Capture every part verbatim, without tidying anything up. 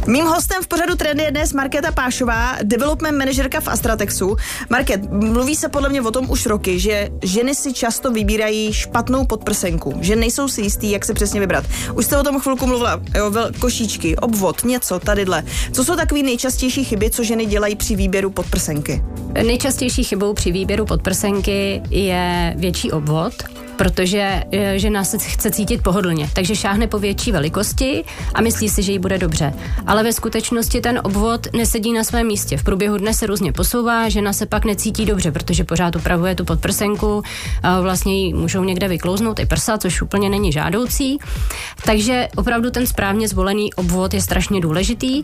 Mým hostem v pořadu Trendy je dnes Markéta Pášová, development manažerka v Astratexu. Market, mluví se podle mě o tom už roky, že ženy si často vybírají špatnou podprsenku, že nejsou si jistý, jak se přesně vybrat. Už jste o tom chvilku mluvila, jo, košíčky, obvod, něco, tadyhle. Co jsou takové nejčastější chyby, co ženy dělají při výběru podprsenky? Nejčastější chybou při výběru podprsenky je větší obvod, protože žena se chce cítit pohodlně, takže šáhne po větší velikosti a myslí si, že jí bude dobře. Ale ve skutečnosti ten obvod nesedí na svém místě. V průběhu dne se různě posouvá, žena se pak necítí dobře, protože pořád upravuje tu podprsenku, vlastně jí můžou někde vyklouznout i prsa, což úplně není žádoucí. Takže opravdu ten správně zvolený obvod je strašně důležitý.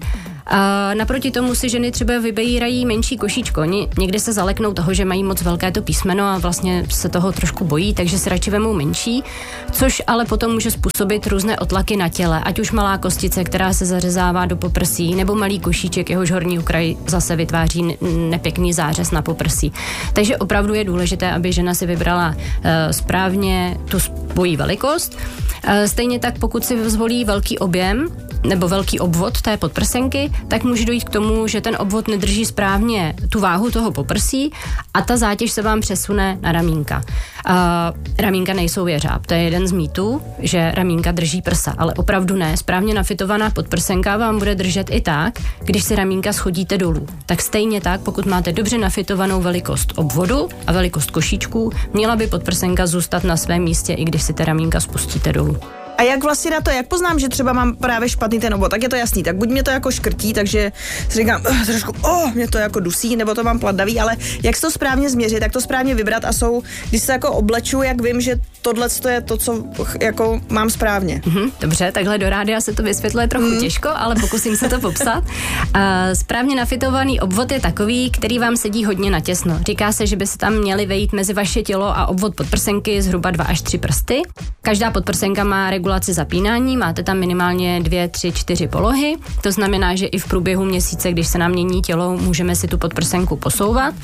A naproti tomu si ženy třeba vybírají menší košíčko. Někdy se zaleknou toho, že mají moc velké to písmeno a vlastně se toho trošku bojí, takže si radši vemou menší, což ale potom může způsobit různé otlaky na těle, ať už malá kostice, která se zařezává do poprsí, nebo malý košíček, jehož horní okraj zase vytváří nepěkný zářez na poprsí. Takže opravdu je důležité, aby žena si vybrala uh, správně tu svoji velikost. Uh, stejně tak, pokud si zvolí velký objem nebo velký obvod té podprsenky, tak může dojít k tomu, že ten obvod nedrží správně tu váhu toho poprsí a ta zátěž se vám přesune na ramínka. Uh, ramínka nejsou jeřáb, to je jeden z mýtů, že ramínka drží prsa, ale opravdu ne. Správně nafitovaná podprsenka vám bude držet i tak, když si ramínka schodíte dolů. Tak stejně tak, pokud máte dobře nafitovanou velikost obvodu a velikost košíčků, měla by podprsenka zůstat na svém místě, i když si ta ramínka spustíte dolů. A jak vlastně na to, jak poznám, že třeba mám právě špatný ten obvod, tak je to jasný, tak buď mě to jako škrtí, takže si říkám, uh, trošku, oh, mě to jako dusí, nebo to mám pladavý, ale jak se to správně změřit, jak to správně vybrat a jsou, když se jako obleču, jak vím, že tohle je to, co jako mám správně. Mm-hmm, dobře, takhle do rádia se to vysvětluje trochu mm. těžko, ale pokusím se to popsat. Uh, správně nafitovaný obvod je takový, který vám sedí hodně natěsno. Říká se, že by se tam měly vejít mezi vaše tělo a obvod podprsenky zhruba dva až tři prsty. Každá podprsenka má regulaci zapínání, máte tam minimálně dvě, tři, čtyři polohy. To znamená, že i v průběhu měsíce, když se nám mění tělo, můžeme si tu podprsenku posouvat.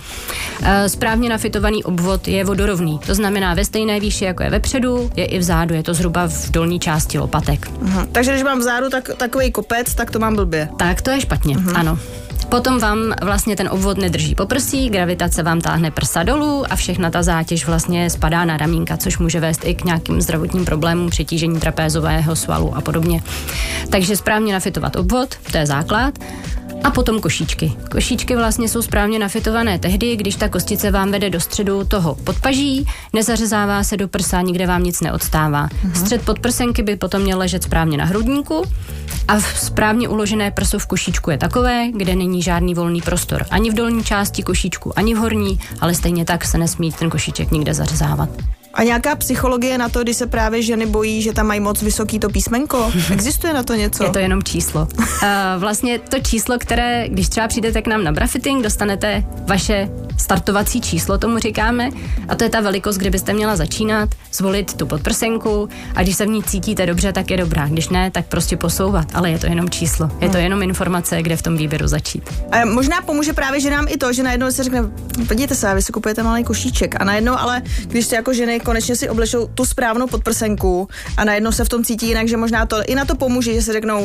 E, správně nafitovaný obvod je vodorovný. To znamená ve stejné výši, jako je vepředu, je i vzadu, je to zhruba v dolní části lopatek. Aha. Takže když mám vzadu tak, takový kopec, tak to mám blbě. Tak to je špatně, Aha. ano. Potom vám vlastně ten obvod nedrží poprsí, gravitace vám táhne prsa dolů a všechna ta zátěž vlastně spadá na ramínka, což může vést i k nějakým zdravotním problémům, přetížení trapézového svalu a podobně. Takže správně nafitovat obvod, to je základ. A potom košíčky. Košíčky vlastně jsou správně nafitované tehdy, když ta kostice vám vede do středu toho podpaží, nezařezává se do prsa, nikde vám nic neodstává. Uh-huh. Střed podprsenky by potom měl ležet správně na hrudníku a správně uložené prso v košíčku je takové, kde není žádný volný prostor. Ani v dolní části košíčku, ani v horní, ale stejně tak se nesmí ten košíček nikde zařezávat. A nějaká psychologie na to, když se právě ženy bojí, že tam mají moc vysoký to písmenko? Existuje na to něco? Je to jenom číslo. Uh, vlastně to číslo, které, když třeba přijdete k nám na brafitting, dostanete vaše startovací číslo, tomu říkáme, a to je ta velikost, kde byste měla začínat, zvolit tu podprsenku a když se v ní cítíte dobře, tak je dobrá. Když ne, tak prostě posouvat, ale je to jenom číslo. Je to jenom informace, kde v tom výběru začít. A možná pomůže právě ženám i to, že najednou se řekne, podívejte se, vy si kupujete malý košíček a najednou, ale když jste jako ženy konečně si oblečou tu správnou podprsenku a najednou se v tom cítí jinak, že možná to i na to pomůže, že si řeknou,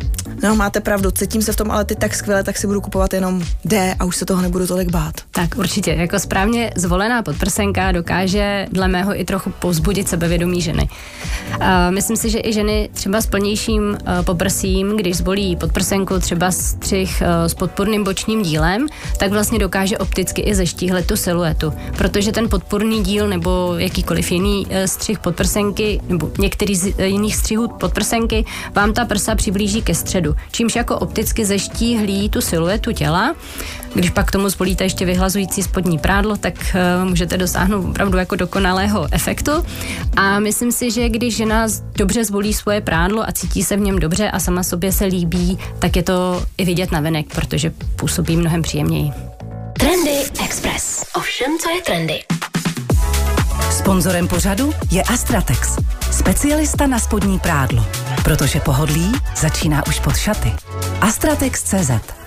no máte pravdu, cítím se v tom, ale ty tak skvěle, tak si budu kupovat jenom D a už se toho nebudu tolik bát. Tak určitě, jako správně zvolená podprsenka dokáže dle mého i trochu povzbudit sebevědomí ženy. Uh, myslím si, že i ženy třeba s plnějším uh, poprsím, když zvolí podprsenku třeba střih uh, s podporným bočním dílem, tak vlastně dokáže opticky i zeštíhlet tu siluetu, protože ten podporný díl nebo jakýkoliv jiný uh, střih podprsenky nebo některý z uh, jiných střihů podprsenky vám ta prsa přiblíží ke středu, čímž jako opticky zeštíhlí tu siluetu těla. Když pak k tomu zvolíte ještě vyhlazující spodní prádlo, tak uh, můžete dosáhnout opravdu jako dokonalého efektu. A myslím si, že když žena dobře zvolí svoje prádlo a cítí se v něm dobře a sama sobě se líbí, tak je to i vidět navenek, protože působí mnohem příjemněji. Trendy Express. Ovšem, co je trendy. Sponzorem pořadu je Astratex, specialista na spodní prádlo, protože pohodlí začíná už pod šaty. Astratex tečka cé zet